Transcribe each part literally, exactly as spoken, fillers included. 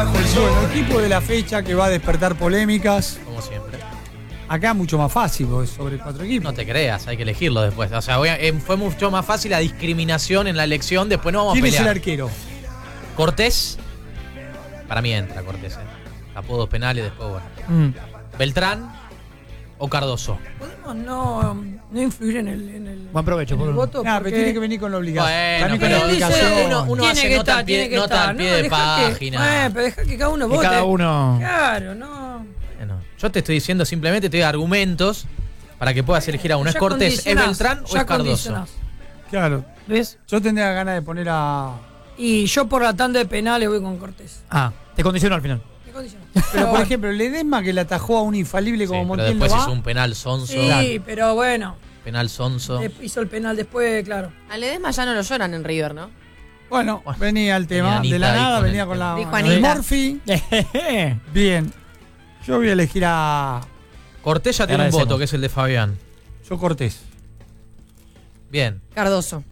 Bueno, equipo de la fecha que va a despertar polémicas. Como siempre. Acá mucho más fácil, porque sobre cuatro equipos. No te creas, hay que elegirlo después. O sea, voy a- eh, fue mucho más fácil la discriminación en la elección. Después no vamos a ¿Quién es pelear. el arquero? Cortés. Para mí entra Cortés. Eh. Tapó dos penales, después bueno. Mm. Beltrán o Cardoso. Podemos no, no influir en el, en el, Buen provecho, en el Pablo. voto. Ah, porque- pero tiene que venir con la obligación. Bueno, También con pero la él dice, obligación. uno- uno tiene hace que nota estar, al pie- tiene que nota estar. al pie No, de dejá que- página. eh, pero deja que cada uno Que vote. cada uno. Claro, no. Bueno, yo te estoy diciendo simplemente, te doy argumentos para que puedas elegir a uno. ¿Es Ya Cortés, es condicionás, Beltrán o ya es Cardoso? condicionás. Claro. ¿Ves? Yo tendría ganas de poner a. Y yo por la tanda de penales voy con Cortés. Ah, te condicionó al final. ¿Qué condicionás? Pero por ejemplo, Ledesma que le atajó a un infalible Sí, como pero Montiel no después va. hizo un penal sonso. Sí, Claro. pero bueno. Penal sonso. de- Hizo el penal después, claro. A Ledesma ya no lo lloran en River, ¿no? Bueno, Bueno, venía el tema. venía De la Anita ahí nada con el venía con tema. la. Dijo con el Anita. Morphy. Bien. Yo voy a elegir a. Cortés ya tiene un Agradecemos. voto, que es el de Fabián. Yo Cortés. Bien. Cardoso.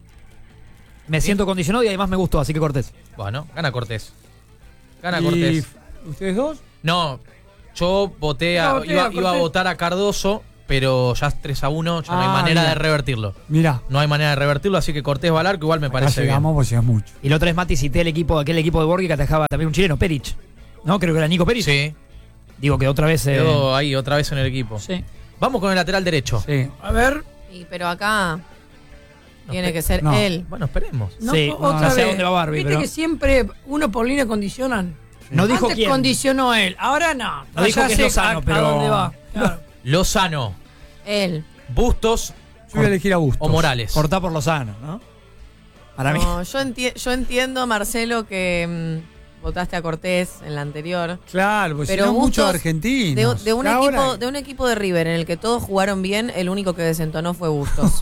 Me siento condicionado y además me gustó, así que Cortés. Bueno, gana Cortés. Gana ¿Y Cortés. ustedes dos? No, yo voté a, Yo voté iba, a iba a Cortés. votar a Cardoso, pero ya es tres a uno, ya no hay Ah, manera mira. de revertirlo. Mirá. No hay manera de revertirlo, así que Cortés va al arco, igual me Acá parece bien. llegamos, pues es mucho. Y la otra vez, Mati, cité el equipo, aquel equipo de Borghi que atajaba también un chileno, Peric. ¿No? Creo que era Nico Peric. Sí, Digo que otra vez. eh, quedó ahí otra vez en el equipo. Sí. Vamos con el lateral derecho. Sí. A ver. Y, pero acá No, tiene pe- que ser no. él. Bueno, esperemos. No, Sí, otra no sé a vez. dónde va Barbie, Viste pero- que siempre uno por línea condicionan. No dijo Antes quién. condicionó él, ahora no. No dijo Ya que es sé Lozano, a- pero- a dónde va. Claro. Lozano, Él. Bustos Yo voy a elegir a Bustos. o Morales. Cortá por Lozano, ¿no? Para mí. No, yo, enti- yo entiendo, Marcelo, que mm, votaste a Cortés en la anterior. Claro, pues Pero si no muchos Bustos, argentinos. De, de un Ahora- equipo, de un equipo de River en el que todos jugaron bien, el único que desentonó fue Bustos.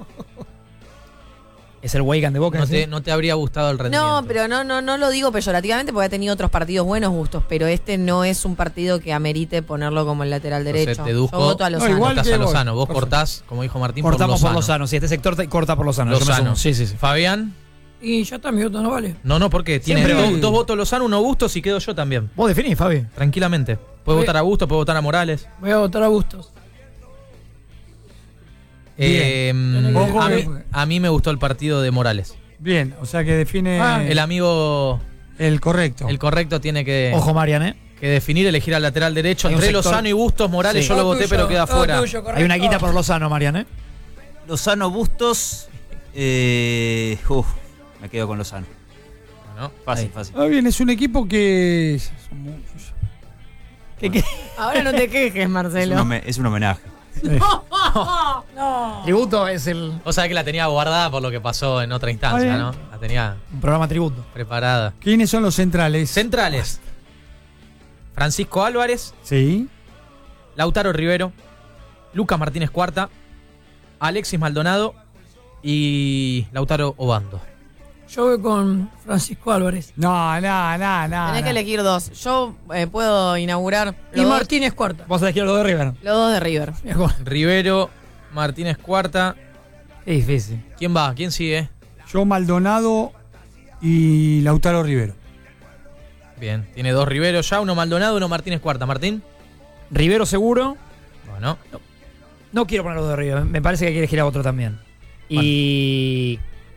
Es el Weigan de Boca. No ¿sí? te, no te habría gustado el rendimiento. No, pero no, no, no lo digo peyorativamente porque ha tenido otros partidos buenos Bustos, pero este no es un partido que amerite ponerlo como el lateral Entonces, derecho. deduzco- Yo voto a No, Lozano. igual Votás que a vos. Lozano. Vos Perfecto. cortás, como dijo Martín, Cortamos por por Lozano. Lozano. Si este sector te corta por Lozano. Yo me Lozano. sumo. Sí, sí, sí. Fabián. Y ya está, mi voto no vale. No, no, porque tiene Siempre- dos, dos votos Lozano, uno Bustos y quedo yo también. Vos definís, Fabi. Tranquilamente. Puedes Sí. votar a Bustos, puedes votar a Morales. Voy a votar a Bustos. Eh, Ojo a, que- mí, a mí me gustó el partido de Morales. Bien, o sea que define Ah, El amigo, el correcto. el correcto, tiene que, Ojo, Marian, ¿eh? que definir, elegir al lateral derecho. Hay un Entre sector- Lozano y Bustos, Morales Sí. yo lo Todo voté, tuyo, pero queda todo fuera. tuyo, correcto. Hay una guita por Lozano, Marian, ¿eh? Lozano Bustos. Eh, uf, me quedo con Lozano. Bueno, Fácil, Ahí. fácil. Ah, bien, es un equipo que. son muchos. ¿Qué, qué? Ahora no te quejes, Es un, Marcelo. home- es un homenaje. No. Tributo es el vos sabés que la tenía guardada por lo que pasó en otra instancia, bien. ¿no? La tenía un programa tributo. preparada. ¿Quiénes son los centrales? Centrales. Francisco Álvarez, Sí. Lautaro Rivero, Lucas Martínez Cuarta, Alexis Maldonado y Lautaro Obando. Yo voy con Francisco Álvarez. No, no, no, no. Tenés no. que elegir dos. Yo eh, puedo inaugurar Y los, dos, Martínez Cuarta. Vos elegís lo de River. los dos de River. Rivero, Martínez Cuarta. Es difícil. ¿Quién va? ¿Quién sigue? Yo, Maldonado y Lautaro Rivero. Bien, tiene dos Rivero ya, uno Maldonado, uno Martínez Cuarta. ¿Martín? Rivero seguro. Bueno, No quiero poner los de River. Me parece que hay que elegir a otro también. Y.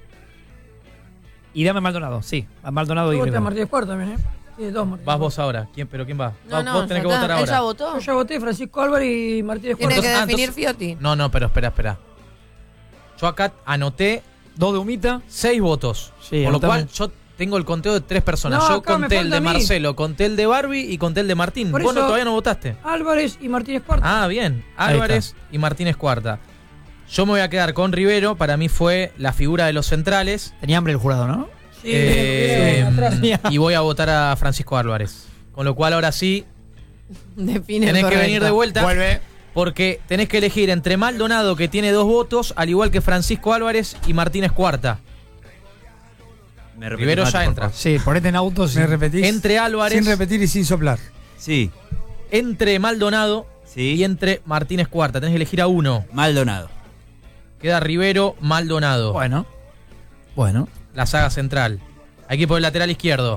Y dame Maldonado, sí. A Maldonado y Yo voté a Rivero. Martínez Cuarta también, ¿eh? Tiene dos Martínez vas Cuarta. vos ahora. ¿Quién, ¿Pero quién va? No, Va- no, vos tenés ya que está. votar Él ya ahora. votó. Yo ya voté Francisco Álvarez y Martínez Tiene Cuarta. que Entonces- definir entonces- Fiotti. No, no, pero espera, espera. Yo acá anoté Dos de Humita. seis votos. Sí, por lo anotame. cual yo tengo el conteo de tres personas. No, yo acá me conté el falta de a mí. Marcelo, conté el de Barbie y conté el de Martín. Por Vos no, eso- todavía no votaste. Álvarez y Martínez Cuarta. Ah, bien. Ahí Álvarez y Martínez Cuarta. Yo me voy a quedar con Rivero. Para mí fue la figura de los centrales. Tenía hambre el jurado, ¿no? Sí, Eh, bien, atrás. y voy a votar a Francisco Álvarez. Con lo cual ahora sí Define tenés que correcto. venir de vuelta. Vuelve. Porque tenés que elegir entre Maldonado, que tiene dos votos, al igual que Francisco Álvarez y Martínez Cuarta. Me repetís, Rivero Mati, ya por entra. favor. Sí, ponete en autos. ¿Me repetís? Entre Álvarez, Sin repetir y sin soplar. Sí, entre Maldonado sí. y entre Martínez Cuarta. Tenés que elegir a uno. Maldonado. Queda Rivero, Maldonado. Bueno. Bueno. La saga central. Equipo del lateral izquierdo.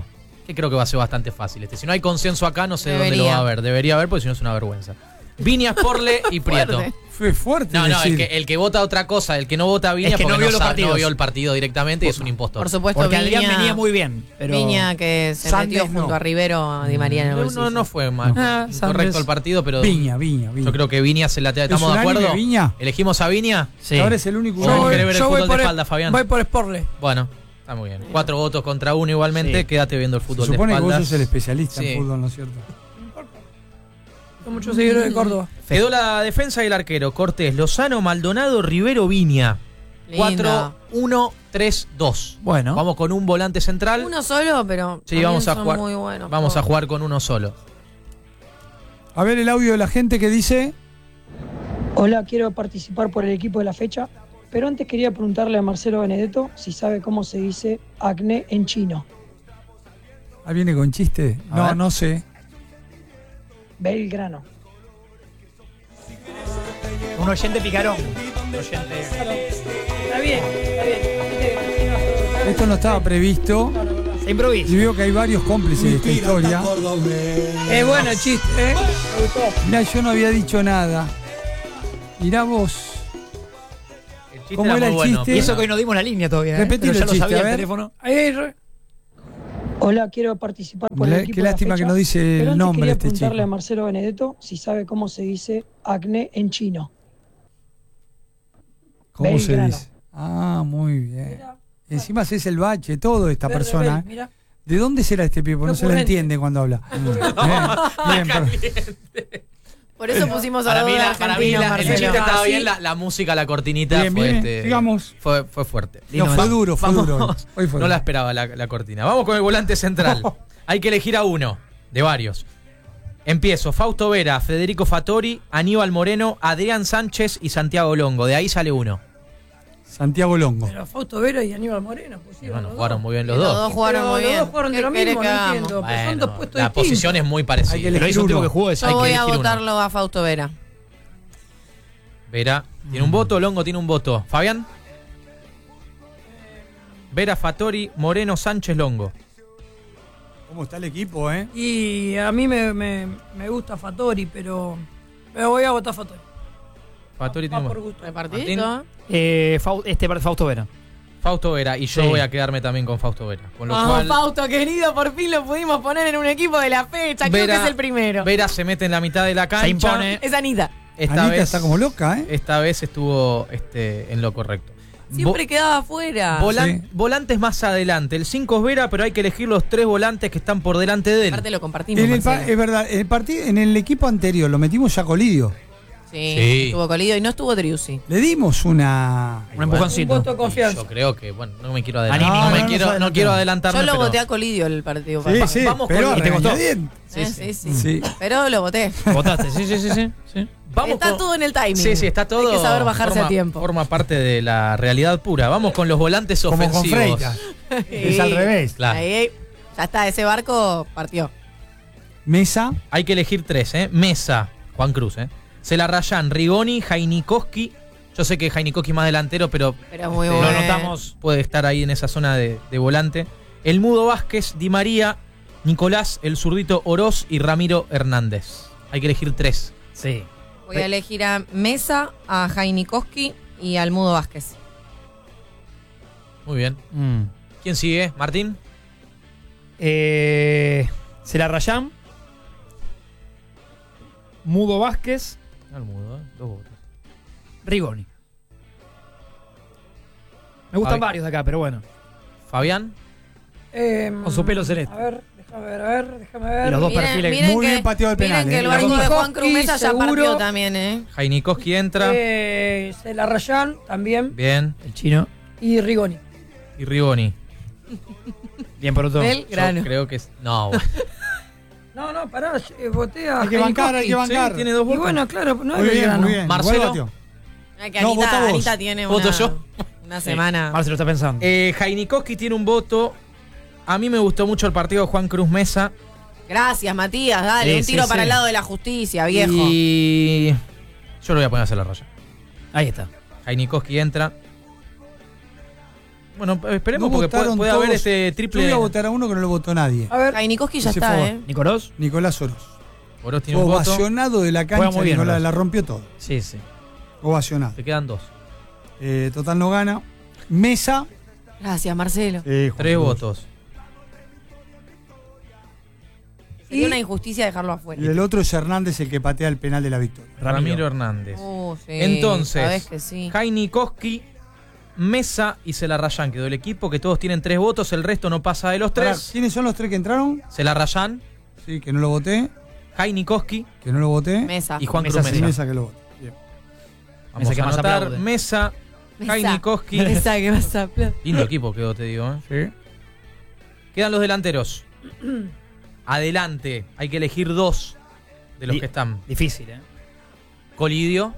que creo que va a ser bastante fácil. Este, si no hay consenso acá, no sé Debería. dónde lo va a haber. Debería haber, porque si no es una vergüenza. Viña, Sporle y Prieto. Fuerte. Fue fuerte. No, no, el decir. que, el que vota otra cosa, el que no vota a Viña Es que porque no vio los sabe- partidos. no vio el partido directamente y es un impostor. Por supuesto, Porque Adrián Viña, venía muy bien. Pero Viña que se Sandes metió junto no. a Rivero, a Di María en el No, bolsillo. no, no fue mal. Ah, correcto Sandes. el partido, pero Viña, Viña, Viña. yo creo que Viña se la te- ¿Estamos de unánime, acuerdo? Viña? ¿Elegimos a Viña? sí. Ahora es el único. Yo Yo voy- voy, querés ver el yo voy fútbol de por espalda, Fabián? Voy por Sporle. Bueno, está muy bien. Cuatro votos contra uno igualmente. Sí. Quédate viendo el Se fútbol de supone que vos espaldas. sos el especialista Sí. en fútbol, ¿no es cierto? Tengo muchos seguidores de Córdoba. Quedó la defensa y el arquero. Cortés, Lozano, Maldonado, Rivero, Viña. Lindo. cuatro uno tres dos. Bueno. Vamos con un volante central. Uno solo, pero Sí, también vamos a son jugar. muy buenos. Vamos a por- jugar con uno solo. A ver el audio de la gente que dice. Hola, quiero participar por el equipo de la fecha, pero antes quería preguntarle a Marcelo Benedetto si sabe cómo se dice acné en chino. Ah, viene con chiste. A No, ver. no sé. Belgrano. Un oyente picarón. Un oyente. Está bien, está bien. Esto no estaba previsto. Se Y improvisa. veo que hay varios cómplices de esta historia. Es bueno el chiste, ¿eh? Me gustó. Mirá, yo no había dicho nada. Mirá vos. El chiste ¿Cómo era era muy el bueno, chiste? Y pero eso no. que hoy no dimos la línea todavía. ¿eh? Repetilo Pero ya el lo chiste, sabía a el ver. teléfono. Ahí, re- Hola, quiero participar por el Qué equipo de la lástima fecha, que no dice pero el antes nombre quería este preguntarle chico. a Marcelo Benedetto si sabe cómo se dice acné en chino. ¿Cómo se Belgrano. dice? Ah, muy bien. Mirá. Encima es el bache, todo esta Verde, persona. Bel, ¿eh? mirá. ¿De dónde será este pibe? Porque no se le Ocurrente. entiende cuando habla. Bien, bien, pero- Por eso pusimos a Para dos mí, la, para mí argentinos, la- el Marcelo. chiste estaba Ah, sí. bien, la, la música, la cortinita Bien, fue, bien, este, sigamos. fue, fue fuerte. No, fue duro, fue Vamos. duro. Hoy, hoy fue No duro. la esperaba la, la cortina. Vamos con el volante central. Hay que elegir a uno, de varios. Empiezo. Fausto Vera, Federico Fattori, Aníbal Moreno, Adrián Sánchez y Santiago Longo. De ahí sale uno. Santiago Longo. Pero Fausto Vera y Aníbal Moreno Y pusieron. bueno, los jugaron dos. muy bien los Los dos. dos jugaron Pero muy los bien. dos jugaron de ¿Qué lo querés mismo, que no hagamos? entiendo. Pero son Bueno, dos puestos la distintos. posición es muy parecida. Hay que Pero elegir es un tipo uno. que jugó ese. Yo voy a elegir uno. votarlo a Fausto Vera. Vera tiene un voto, Longo tiene un voto. Fabián. Vera, Fattori, Moreno, Sánchez, Longo. ¿Cómo está el equipo, eh? Y a mí me, me, me gusta Fattori, pero, pero voy a votar Fattori. Fattori Va tiene un por voto. gusto. Repartidito. Eh, Fau- este para Fausto Vera. Fausto Vera. Y yo Sí. voy a quedarme también con Fausto Vera. Con lo Vamos, cual, Fausto, querido, por fin lo pudimos poner en un equipo de la fecha. Creo Vera- que es el primero. Vera se mete en la mitad de la cancha. Se impone. Es Anita. Esta Anita vez, está como loca, ¿eh? esta vez estuvo este, en lo correcto. Siempre Vo- quedaba afuera. volan- Sí. Volantes más adelante. El cinco es Vera, pero hay que elegir los tres volantes que están por delante de él. Aparte lo compartimos. En el, pa- Marcelo. es verdad, el partido, en el equipo anterior lo metimos ya Colidio. Sí, Sí. estuvo Colidio y no estuvo Driussi. Le dimos una. Un empujoncito. Un voto de confianza. Yo creo que, bueno, no me quiero adelantar. Anímico. No, me No, no quiero, nos no adelantemos. quiero adelantarme. Yo lo pero- voté a Colidio el partido. Sí, Va- sí, vamos pero con- ¿y te costó? regañadientes. Eh, sí, sí, Sí. Pero lo voté. Votaste, sí, sí, sí, sí. sí. Vamos está con- todo en el timing. Sí, sí, está todo. Hay que saber bajarse forma, a tiempo. Forma parte de la realidad pura. Vamos con los volantes Como con ofensivos. Freitas. Es al revés. Claro. Ahí, ahí. Ya está, ese barco partió. Mesa. Hay que elegir tres, ¿eh? Mesa, Juan Cruz, ¿eh? Celarrayán, Rigoni, Jainikowski. Yo sé que Jainikowski es más delantero, pero Pero es muy este, bueno. Lo notamos. puede estar ahí en esa zona de, de volante. El Mudo Vázquez, Di María, Nicolás, el zurdito Oroz y Ramiro Hernández. Hay que elegir tres. Sí. Voy a elegir a Mesa, a Jainikowski y al Mudo Vázquez. Muy bien. Mm. ¿Quién sigue? ¿Martín? Eh, Celarrayán. Mudo Vázquez. El Mudo, ¿eh? Dos votos. Rigoni. Me gustan Fabi- varios de acá, pero bueno. Fabián. Eh, Con su pelo celeste. A ver, déjame ver, a ver, déjame ver. Y los dos Miren, perfiles. miren Muy que, bien pateado el penal, Miren que ¿eh? el barco de Juan Jainikowski, Cruz Mesa ya seguro. partió también, ¿eh? Jainikowski entra. Eh, Celarrayán también. Bien. El chino. Y Rigoni. Y Rigoni. Bien por otro. Del Yo grano. creo que es. No, bueno. No, no, pará, eh, voté a Hay que bancar, hay que Jainikowski. bancar. Sí, tiene dos Y votos. bueno, claro, no es Muy bien, Belgrano. muy bien. Marcelo. Igual batió. Ay, que No, Anita, vota vos. Anita tiene Voto una, yo. una semana. Marcelo está pensando. Eh, Jainikowski tiene un voto. A mí me gustó mucho el partido de Juan Cruz Mesa. Gracias, Matías, dale, Sí, un sí, tiro para sí. el lado de la justicia, viejo. Y yo lo voy a poner a hacer la raya. Ahí está. Jainikowski entra. Bueno, esperemos No porque puede, votaron puede haber todos. este triple. Yo voy a votar a uno que no lo votó nadie. A ver, Kainikoski ya Ese está, fue ¿eh? ¿Nicolás? Nicolás Oroz. Oroz tiene Fue un voto. ovacionado de la Juega cancha, muy bien, Nicolás, Oroz. la rompió todo. Sí, sí. Ovacionado. Te quedan dos. Eh, total no gana. Mesa. Gracias, Marcelo. eh, Tres Juan votos. Sería una injusticia dejarlo afuera. Y el otro es Hernández, el que patea el penal de la victoria. Ramiro, Ramiro. Hernández. Uh, sí, Entonces, sabés que sí. Kainikoski, Mesa y Celarrayán quedó el equipo, que todos tienen tres votos, el resto no pasa de los Pará, tres. ¿quiénes son los tres que entraron? Celarrayán, Sí, que no lo voté. Kainikoski Que no lo voté. Mesa. y Juan Mesa Cruz sí. Mesa. Mesa que lo voté. Bien. Vamos Mesa que a más anotar aplaude. Mesa, Mesa. Kainikoski. Mesa que vas a aplaudir. Lindo equipo quedó, te digo. ¿eh? Sí. Quedan los delanteros. Adelante, hay que elegir dos de los Di- que están. Difícil, ¿eh? Colidio,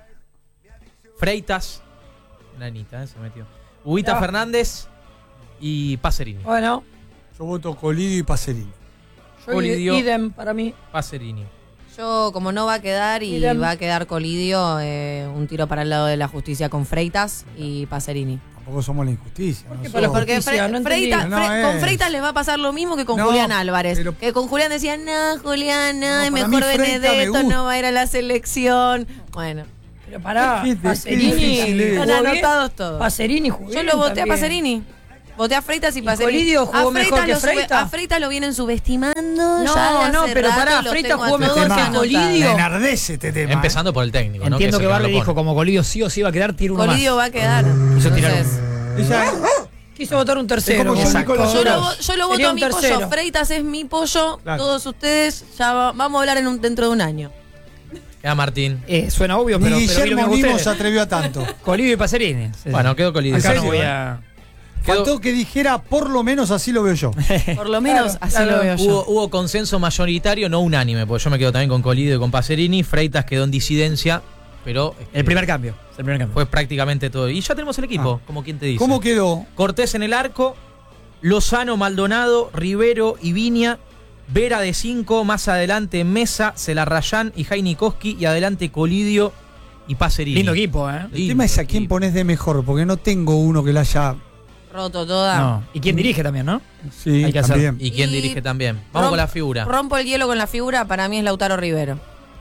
Freitas, Nanita, ¿eh? Se metió. Huguita Ah. Fernández y Pacerini. bueno, Yo voto Colidio y Pacerini. yo Colidio. idem para mí. Pacerini. Yo, como no va a quedar y Miren. va a quedar Colidio, eh, un tiro para el lado de la justicia con Freitas y Pacerini. Tampoco somos la injusticia. ¿no? qué Somos- para la Porque justicia? Fre- No entendí. Freitas- No, Fre- es- con Freitas les va a pasar lo mismo que con No, Julián Álvarez. pero- Que con Julián decían, no, Julián, no, No, es para mejor mí Freitas me Benedetto, gusta. no va a ir a la selección. Bueno, Pero pará, Qué- qué Pacerini. difícil es. están jugó bien. anotados todos. Pacerini jugó Yo bien lo voté a también. Pacerini. Voté a Freitas y ¿Y Pacerini. Colidio jugó a mejor Freitas que lo sube- Freitas? A Freitas lo vienen subestimando. No, ya de no, hace pero rato pará, los Freitas tengo a jugó todos mejor que anotados. Colidio. Me enardece este tema. Empezando por el técnico, ¿no? Entiendo es que el Barley no lo dijo, pone. como Colidio sí o sí iba a quedar, tiro uno Colidio va más. a quedar. Hizo tirar Entonces, Ella- Quiso votar un tercero. como como Nicolás yo, Nicolás. lo, vo- yo lo voto Sería a un mi tercero. pollo. Freitas es mi pollo. Claro. Todos ustedes ya va- vamos a hablar en un, dentro de un año. Queda Martín. Eh, suena obvio, Ni pero, pero Guillermo miren Nimo ustedes. se atrevió a tanto. Colidio y Pacerini. Sí, sí. Bueno, quedó Colidio. Acá ¿En no serio, voy eh? a... Quedó- Faltó que dijera, por lo menos así lo veo yo. Por lo menos Claro, así claro. lo veo yo. Hubo, hubo consenso mayoritario, no unánime, porque yo me quedo también con Colidio y con Pacerini. Freitas quedó en disidencia, pero este, El primer cambio. Es el primer cambio. fue prácticamente todo. Y ya tenemos el equipo, Ah. como quien te dice. ¿Cómo quedó? Cortés en el arco, Lozano, Maldonado, Rivero y Viña, Vera de cinco, más adelante Mesa, Celarrayán y Jainikoski, y adelante Colidio y Pacerini. Lindo equipo, ¿eh? El tema es a quién pones de mejor, porque no tengo uno que la haya. Roto toda. No. Y quién dirige también, ¿no? Sí, Hay que hacer. también. ¿Y quién Y dirige también? Vamos Rom- con la figura. Rompo el hielo con la figura, para mí es Lautaro Rivero.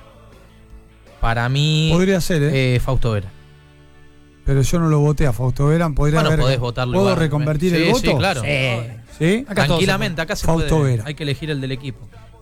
Para mí, Podría ser, ¿eh? eh, Fausto Vera. Pero yo no lo voté a Fausto Verán. Podría Bueno, haber. podés votarlo ¿Puedo igual. reconvertir Sí, el voto? sí, claro. Sí. ¿Sí? Acá todos Tranquilamente, acá se Fausto puede. Vera. Hay que elegir el del equipo.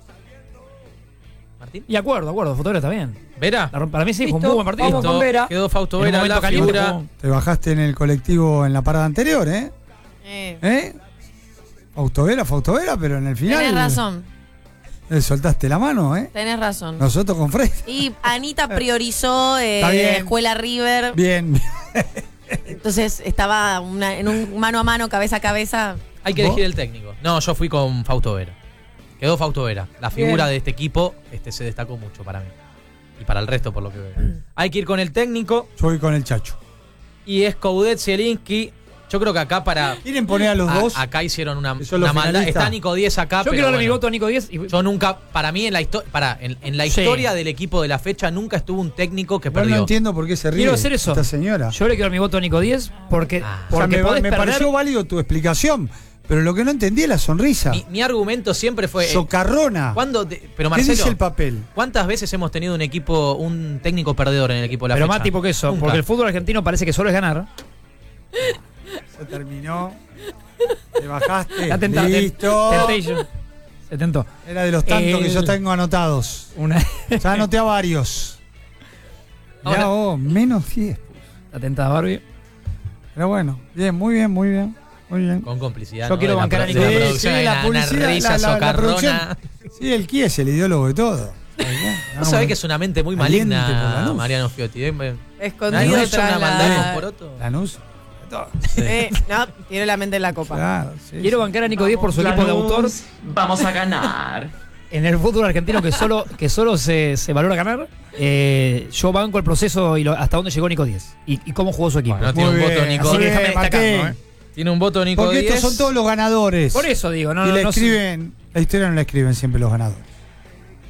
¿Martín? Y acuerdo, acuerdo. Fotografía está bien. ¿Vera? La- Para mí sí, fue un Listo, muy buen partido. vamos con Vera. Quedó Fausto En un Vera, momento la caliente figura. jugó. Te bajaste en el colectivo en la parada anterior, ¿eh? Eh, ¿Eh? Fausto Vera, Fausto Vera, pero en el final. tenés razón, Le soltaste la mano, ¿eh? tenés razón. Nosotros con Frey. Y Anita priorizó eh, Está bien. Escuela River. Bien. Entonces estaba una- en un mano a mano, cabeza a cabeza. Hay que ¿Vos? elegir el técnico. No, yo fui con Fausto Vera. Quedó Fausto Vera. La figura Bien. de este equipo este, se destacó mucho para mí. Y para el resto, por lo que veo. Hay que ir con el técnico. Yo voy con el Chacho. Y es Coudet, Zielinski. Yo creo que acá para. ¿Quieren poner a los a- dos? acá hicieron una, Que son una los maldad. finalistas. Está Nico diez acá. Yo pero quiero darle mi bueno. voto a Nico Díez. Y... Yo nunca, para mí en la historia, para, en, en la Sí. historia del equipo de la fecha nunca estuvo un técnico que Igual perdió. no entiendo por qué se ríe. Quiero hacer eso. Esta señora. Yo le quiero dar mi voto a Nico Díez porque, Ah. O sea, porque me, podés me perder. pareció válido tu explicación, pero lo que no entendí es la sonrisa. Mi, mi argumento siempre fue. eh, Socarrona. ¿cuándo de- pero ¿Qué Marcelo, dice el papel? ¿cuántas veces hemos tenido un equipo, un técnico perdedor en el equipo de la Pero fecha? más tipo que eso, Nunca. porque el fútbol argentino parece que solo es ganar. Se terminó. Te bajaste. La tenta- Listo. Temptation. Se tentó. Era de los tantos El- que yo tengo anotados. Una. Ya anoté a varios. Ahora- Ya vos, menos diez. La tentada Barbie. Pero bueno, bien, muy bien, muy bien. Muy bien. Con complicidad. Yo ¿no? quiero de la bancar a pro- Nico de la Díez. producción, Sí, hay la una- publicidad, una risa la- la- la socarrona. producción. Sí, el Kie es el ideólogo de todo. ¿No sabés que es una mente muy Aliente por maligna, Lanús. Mariano Fiotti? ¿eh? ¿Nadie Escondido ha hecho tras una maldad la- con Poroto? Lanús. Todo. Eh, no, tiene la mente en la copa. Claro, sí, Quiero sí. bancar a Nico Díez por su equipo de autor Vamos a ganar. en el fútbol argentino que solo, que solo se, se valora ganar. Eh, yo banco el proceso y lo- hasta dónde llegó Nico Díez y, y cómo jugó su equipo. Bueno, tiene Muy un voto bien, Nico Así que muy déjame bien, destacarlo, Martín. ¿eh? Tiene un voto Nico Porque Díez. estos son todos los ganadores. Por eso digo, no, y no, la no- escriben, la historia no la escriben siempre los ganadores.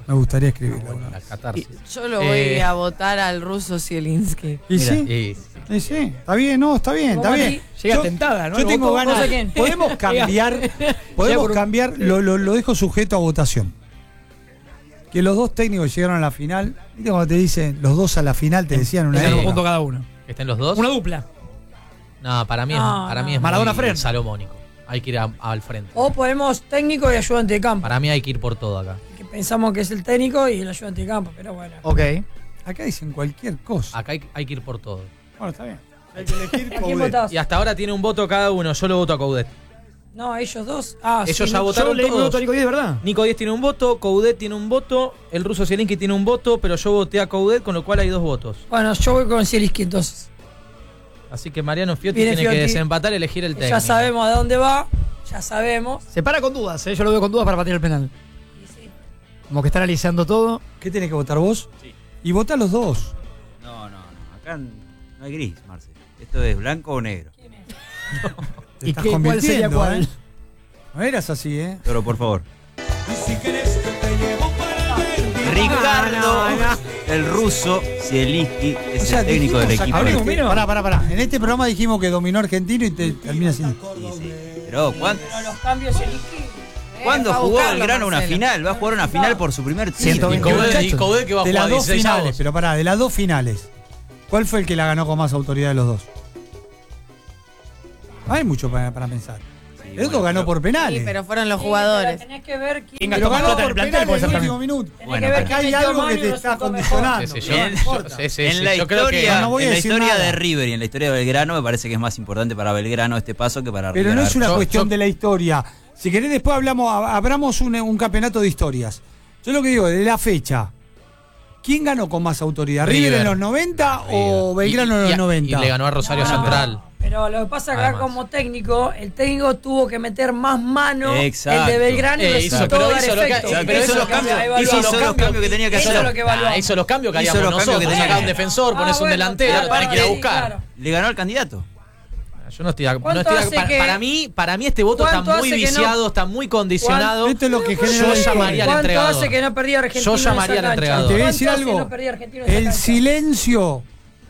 Me gustaría escribirlo. Bueno, la catarsis. Yo lo voy Eh, a votar al ruso Zielinski. ¿Y Mira, sí? y- Sí, sí, está bien, no, está bien, está Como bien. aquí, llega Yo- tentada, ¿no? Yo tengo Votó, ganas. no sé quién. Podemos cambiar, Llega podemos por un- cambiar, lo, lo, lo dejo sujeto a votación. Que los dos técnicos llegaron a la final. ¿Viste cuando te dicen los dos a la final? Te decían una Están un época. punto cada uno. ¿Que estén los dos? Una dupla. No, para mí es, No, para no. mí es Maradona muy Fren. salomónico. Hay que ir a- al frente. O ponemos técnico y ayudante de campo. Para mí hay que ir por todo acá. Que pensamos que es el técnico y el ayudante de campo, pero bueno. Ok. Acá dicen cualquier cosa. Acá hay, hay que ir por todo. Bueno, está bien. Hay que elegir ¿A quién Coudet. votás? Y hasta ahora tiene un voto cada uno. Yo lo voto a Coudet. No, ellos dos. Ah, Ellos sí, ya no, votaron Yo leí mi todos. voto a Nico Díaz, ¿verdad? Nico Díaz tiene un voto, Coudet tiene un voto, el ruso Zielinski tiene un voto, pero yo voté a Coudet, con lo cual hay dos votos. Bueno, yo voy con Zielinski entonces. Así que Mariano Fiotti Viene tiene que Fiotti. desempatar y elegir el técnico. Ya sabemos a dónde va, ya sabemos. Se para con dudas, ¿eh? Yo lo veo con dudas para patear el penal. Como que está analizando todo. ¿Qué tenés que votar vos? Sí. Y votá los dos. No, no, no. Acá no hay gris, Marce. Esto es blanco o negro. Te ¿Y estás qué, cuál sería convirtiendo, cuál? ¿eh? No eras así, ¿eh? Toro, por favor. Ricardo, el ruso Zielinski, es O sea, el técnico del dijimos equipo. acá- Abrimos, mira. Pará, pará, pará. En este programa dijimos que dominó Argentino y te termina siendo. Sí, sí. Pero, ¿cuándo, Pero los cambios Zielinski. ¿cuándo va a jugó buscarlo, Belgrano una Marcelo. final? Va a jugar una final por su primer Y título. ciento Coudet, veinte y Coudet que va a De jugar las dos dieciséis finales, avos. pero pará, de las dos finales, ¿cuál fue el que la ganó con más autoridad de los dos? No hay mucho para, para pensar. Sí, El otro bueno, ganó pero- por penales. Sí, pero fueron los Sí, jugadores. pero tenés que ver quién. ¿Quién Pero gastó más ganó plata en por el plantel? penales Puede en ser el también. último minuto. Tenés Bueno, que ver Acá quién hay metió algo mano que y te lo está resultó condicionando. Sí, sí, yo- No Bien. importa. Sí, sí, en sí, la yo creo que historia, No voy a en la decir historia nada. de River y en la historia de Belgrano me parece que es más importante para Belgrano este paso que para Pero River. no es una Yo- cuestión yo- de la historia. Si querés después hablamos, ab- abramos un, un campeonato de historias. Yo lo que digo, de la fecha. ¿Quién ganó con más autoridad? ¿River, River. en los noventa o Belgrano Y- en y- los noventa? Y le ganó a Rosario No, Central. Pero lo que pasa acá Además. como técnico, el técnico tuvo que meter más mano. Exacto. El de Belgrano y Eh, resultó hizo- pero dar hizo lo que- efecto. eh, pero Eso hizo es lo los que cambios- evaluamos. hizo los cambios que tenía que Eso hacer. es lo que evaluamos. Ah, hizo los cambios que Hizo haríamos los cambios nosotros. que tenía Sacás que un hacer. defensor, Ah, pones un bueno, delantero, claro, lo tenés que ir a sí, buscar. claro. Le ganó al candidato. Yo no estoy de ac- no ¿Cuánto estoy de ac- hace para, que- para mí, para mí este voto está ¿Cuánto muy hace que no- viciado, está muy condicionado. Esto es lo que genera Yo la llamaría historia. al ¿Cuánto entregador. hace que no perdía Argentina Yo en esa llamaría al cancha? entregador. Te voy a ¿Cuánto decir hace algo. que no perdía Argentina en esa El cancha? silencio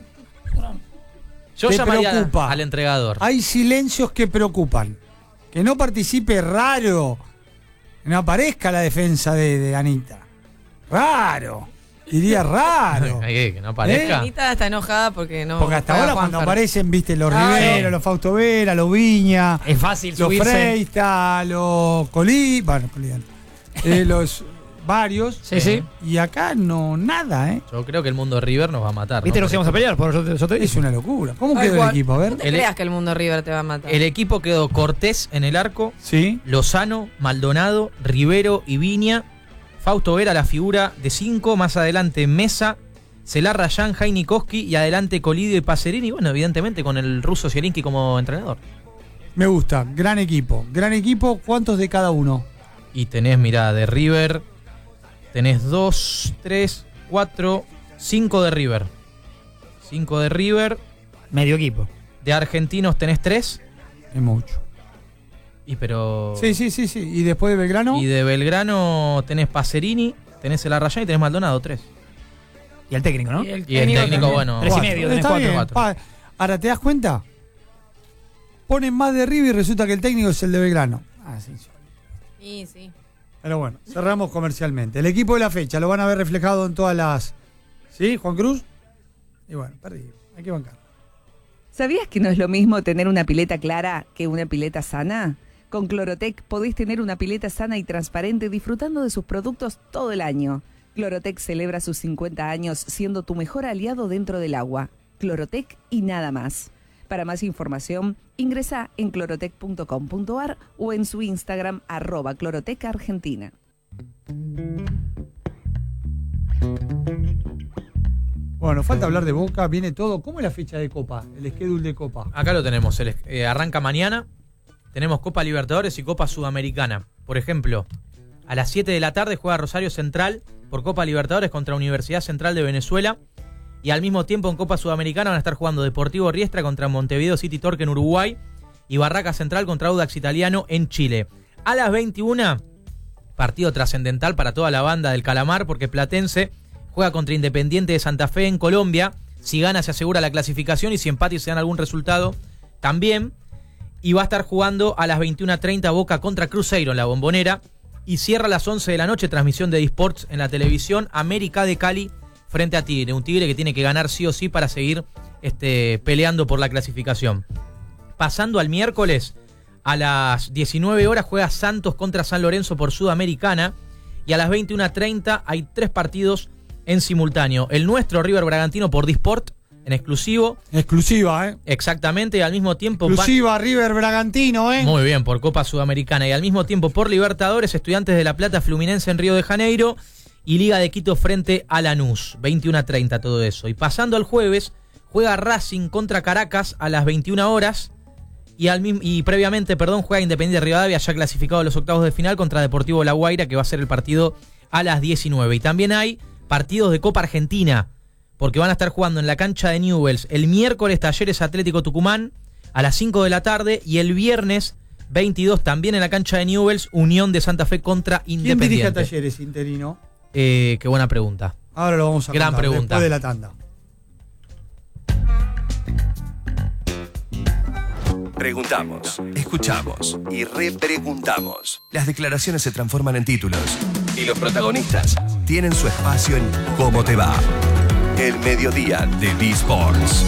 Yo te llamaría preocupa. al entregador. Hay silencios que preocupan. Que no participe raro. Que no aparezca la defensa de, de Anita. Raro. Diría raro. Ay, que no aparezca. Anita está enojada porque no. Porque hasta juega ahora cuando Juanfer. aparecen, viste, los Ah, Rivero, sí. los Fausto Vera, los Viña, Es fácil los subirse. Freista, los Colí, bueno, Colí, eh, los varios. Sí, sí. Y acá no, nada, ¿eh? Yo creo que el mundo de River nos va a matar. ¿Viste? ¿no? Nos íbamos a pelear, por eso te, yo te Es dije. una locura. ¿Cómo Tal quedó el cual. equipo? A ver. No te El- creas que el mundo River te va a matar. El equipo quedó Cortés en el arco, Sí. Lozano, Maldonado, Rivero y Viña. Fausto Vera, la figura de cinco. Más adelante Mesa, Celar Rayán, Jainikowski y adelante Colidio y Pacerini. Bueno, evidentemente con el ruso Zielinski como entrenador. Me gusta. Gran equipo. Gran equipo. ¿Cuántos de cada uno? Y tenés, mirá, de River, tenés dos, tres, cuatro, cinco de River. Cinco de River. Medio equipo. De argentinos tenés tres. Es mucho. Y pero. Sí, sí, sí, sí. ¿Y después de Belgrano? Y de Belgrano tenés Pacerini, tenés el Arrayán y tenés Maldonado, tres. Y el técnico, ¿no? Y el Y el técnico, también. bueno. Tres y Cuatro. medio, tenés Está cuatro, bien, cuatro. pa- Ahora, ¿te das cuenta? Ponen más de River y resulta que el técnico es el de Belgrano. Ah, sí, sí. Sí, sí. Pero bueno, cerramos comercialmente. El equipo de la fecha lo van a ver reflejado en todas las... ¿Sí, Juan Cruz? Y bueno, perdí. Hay que bancar. ¿Sabías que no es lo mismo tener una pileta clara que una pileta sana? Con Clorotec podés tener una pileta sana y transparente disfrutando de sus productos todo el año. Clorotec celebra sus cincuenta años siendo tu mejor aliado dentro del agua. Clorotec y nada más. Para más información, ingresa en clorotec punto com punto ar o en su Instagram arroba Clorotec Argentina. Bueno, falta hablar de Boca, viene todo. ¿Cómo es la fecha de Copa? El schedule de Copa. Acá lo tenemos. el- eh, arranca mañana. Tenemos Copa Libertadores y Copa Sudamericana. Por ejemplo, a las siete de la tarde juega Rosario Central por Copa Libertadores contra Universidad Central de Venezuela. Y al mismo tiempo en Copa Sudamericana van a estar jugando Deportivo Riestra contra Montevideo City Torque en Uruguay y Barraca Central contra Audax Italiano en Chile. A las veintiuna partido trascendental para toda la banda del Calamar, porque Platense juega contra Independiente de Santa Fe en Colombia. Si gana se asegura la clasificación y si empata y se dan algún resultado también. Y va a estar jugando a las veintiuna treinta Boca contra Cruzeiro en la Bombonera. Y cierra a las once de la noche, transmisión de eSports en la televisión, América de Cali frente a Tigre. Un Tigre que tiene que ganar sí o sí para seguir este, peleando por la clasificación. Pasando al miércoles, a las diecinueve horas juega Santos contra San Lorenzo por Sudamericana. Y a las veintiuna treinta hay tres partidos en simultáneo. El nuestro, River Bragantino por Disport, en exclusivo. Exclusiva, ¿eh? Exactamente, y al mismo tiempo... Exclusiva, van... River Bragantino, ¿eh? Muy bien, por Copa Sudamericana. Y al mismo tiempo por Libertadores, Estudiantes de La Plata, Fluminense en Río de Janeiro y Liga de Quito frente a Lanús. veintiuna treinta todo eso. Y pasando al jueves, juega Racing contra Caracas a las veintiuna horas. Y, al, y previamente, perdón, juega Independiente de Rivadavia, ya clasificado a los octavos de final, contra Deportivo La Guaira, que va a ser el partido a las diecinueve. Y también hay partidos de Copa Argentina, porque van a estar jugando en la cancha de Newell's el miércoles Talleres Atlético Tucumán a las cinco de la tarde y el viernes veintidós también en la cancha de Newell's Unión de Santa Fe contra Independiente. ¿Quién dirige a Talleres, interino? Eh, qué buena pregunta. Ahora lo vamos a Gran contar, pregunta. Después de la tanda. Preguntamos, escuchamos y repreguntamos. Las declaraciones se transforman en títulos y los protagonistas tienen su espacio en ¿Cómo te va? El mediodía de eSports.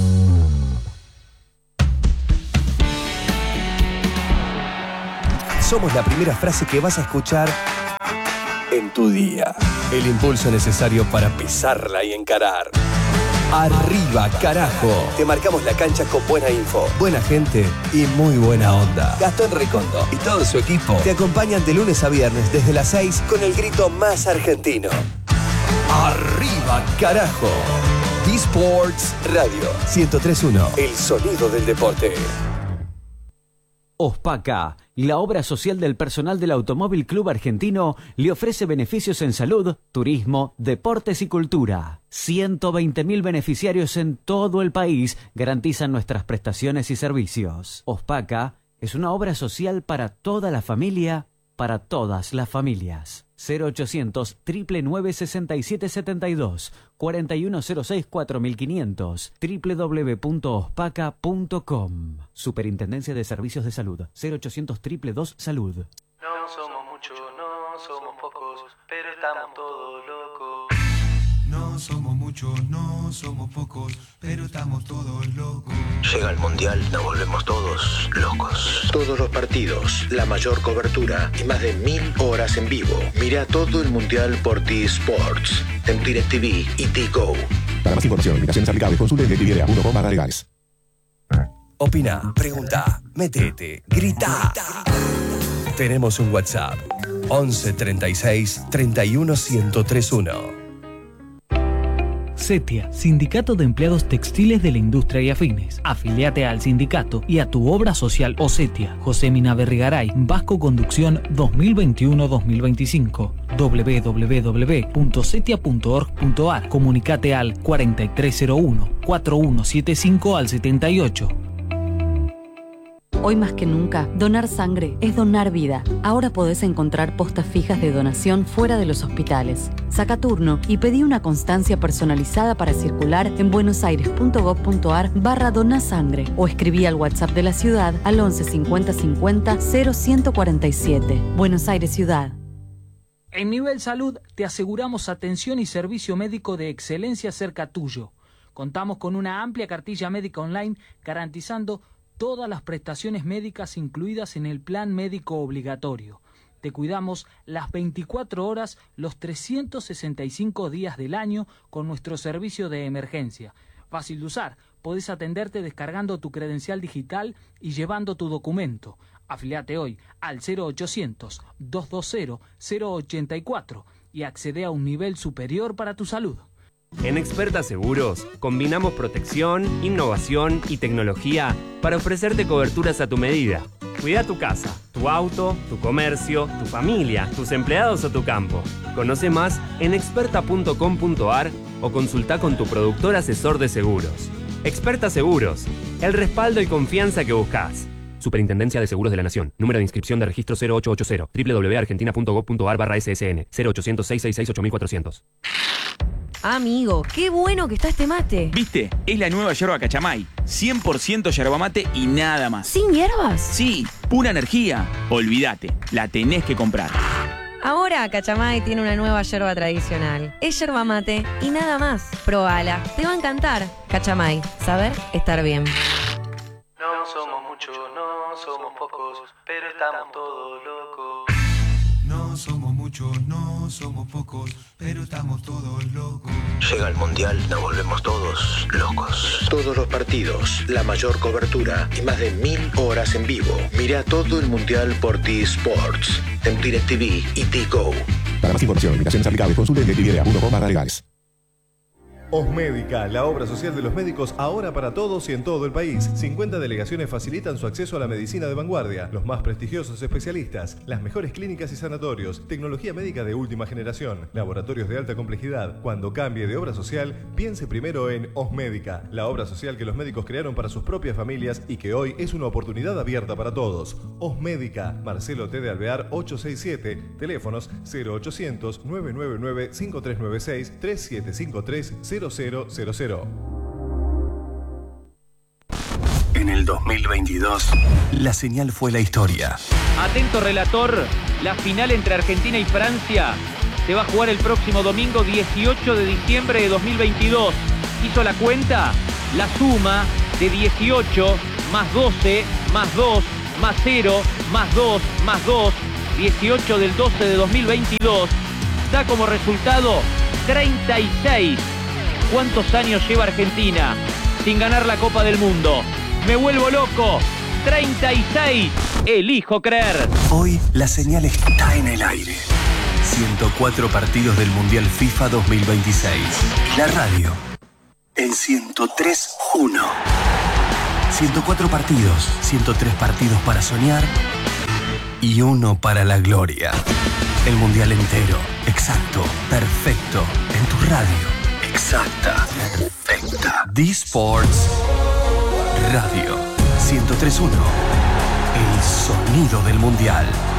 Somos la primera frase que vas a escuchar en tu día. El impulso necesario para pisarla y encarar. Arriba, carajo. Te marcamos la cancha con buena info, buena gente y muy buena onda. Gastón Recondo y todo su equipo te acompañan de lunes a viernes desde las seis con el grito más argentino. Arriba, carajo. eSports Radio ciento tres punto uno. El sonido del deporte. Ospaca, la obra social del personal del Automóvil Club Argentino, le ofrece beneficios en salud, turismo, deportes y cultura. ciento veinte mil beneficiarios en todo el país garantizan nuestras prestaciones y servicios. Ospaca es una obra social para toda la familia, para todas las familias. cero ochocientos, nueve nueve nueve, seis siete siete dos, cuatro uno cero seis, cuatro cinco cero cero, doble u doble u doble u punto ospaca punto com. Superintendencia de Servicios de Salud. cero ochocientos, dos dos dos, salud. No somos muchos, no somos pocos, pero estamos todos locos. No somos muchos, no somos pocos, pero estamos todos locos. Llega el Mundial, nos volvemos todos locos. Todos los partidos, la mayor cobertura y más de mil horas en vivo. Mira todo el Mundial por eSports en DirecTV y Tigo. Para más información, limitaciones aplicables, consulte en directv punto com barra legales. Opina, pregunta, metete, grita. Tenemos un WhatsApp. once treinta y seis, treinta y uno, ciento tres uno. CETIA, Sindicato de Empleados Textiles de la Industria y Afines. Afiliate al sindicato y a tu obra social o CETIA. José Mina Berrigaray, Vasco Conducción dos mil veintiuno dos mil veinticinco. doble u doble u doble u punto cetia punto org punto ar. Comunicate al cuarenta y tres cero uno, cuarenta y uno setenta y cinco al setenta y ocho. Hoy más que nunca, donar sangre es donar vida. Ahora podés encontrar postas fijas de donación fuera de los hospitales. Saca turno y pedí una constancia personalizada para circular en buenosaires.gov.ar barra donasangre o escribí al WhatsApp de la ciudad al once cincuenta cincuenta cero ciento cuarenta y siete. Buenos Aires Ciudad. En Nivel Salud te aseguramos atención y servicio médico de excelencia cerca tuyo. Contamos con una amplia cartilla médica online garantizando todas las prestaciones médicas incluidas en el plan médico obligatorio. Te cuidamos las veinticuatro horas, los trescientos sesenta y cinco días del año con nuestro servicio de emergencia. Fácil de usar, podés atenderte descargando tu credencial digital y llevando tu documento. Afiliate hoy al cero ochocientos, doscientos veinte, cero ochenta y cuatro y accede a un nivel superior para tu salud. En Experta Seguros, combinamos protección, innovación y tecnología para ofrecerte coberturas a tu medida. Cuida tu casa, tu auto, tu comercio, tu familia, tus empleados o tu campo. Conoce más en experta punto com punto ar o consulta con tu productor asesor de seguros. Experta Seguros, el respaldo y confianza que buscas. Superintendencia de Seguros de la Nación. Número de inscripción de registro cero ocho ocho cero. doble u doble u doble u punto argentina punto gob punto ar barra S S N. cero ochocientos, seiscientos sesenta y seis, ocho mil cuatrocientos. Amigo, qué bueno que está este mate. ¿Viste? Es la nueva yerba Cachamay. cien por ciento yerba mate y nada más. ¿Sin hierbas? Sí, pura energía. Olvídate, la tenés que comprar. Ahora Cachamay tiene una nueva yerba tradicional. Es yerba mate y nada más. Probala, te va a encantar. Cachamay, saber estar bien. No somos muchos, no somos pocos, pero estamos todos locos. No somos muchos, no somos pocos, pero estamos todos locos. Llega el Mundial, nos volvemos todos locos. Todos los partidos, la mayor cobertura y más de mil horas en vivo. Mira todo el Mundial por T-Sports, en DirecTV y T-Go. Para más información, invitaciones aplicables, consulte en directv punto com barra legales. Osmédica, la obra social de los médicos ahora para todos y en todo el país. cincuenta delegaciones facilitan su acceso a la medicina de vanguardia, los más prestigiosos especialistas, las mejores clínicas y sanatorios, tecnología médica de última generación, laboratorios de alta complejidad. Cuando cambie de obra social, piense primero en Osmédica, la obra social que los médicos crearon para sus propias familias y que hoy es una oportunidad abierta para todos. Osmédica, Marcelo T. de Alvear ochocientos sesenta y siete, teléfonos cero ochocientos, nueve nueve nueve, cinco tres nueve seis, tres siete cinco tres, cero cero cero cero. En el dos mil veintidós, la señal fue la historia. Atento relator, la final entre Argentina y Francia se va a jugar el próximo domingo dieciocho de diciembre de dos mil veintidós. ¿Hizo la cuenta? La suma de dieciocho más doce más dos más cero más dos más dos, dieciocho del doce de dos mil veintidós, da como resultado treinta y seis. ¿Cuántos años lleva Argentina sin ganar la Copa del Mundo? ¡Me vuelvo loco! ¡treinta y seis! ¡Elijo creer! Hoy la señal está en el aire. ciento cuatro partidos del Mundial FIFA dos mil veintiséis. La radio en ciento tres punto uno. ciento cuatro partidos, ciento tres partidos para soñar y uno para la gloria. El Mundial entero, exacto, perfecto, en tu radio. Exacta, perfecta. D-Sports Radio ciento tres punto uno. El sonido del Mundial.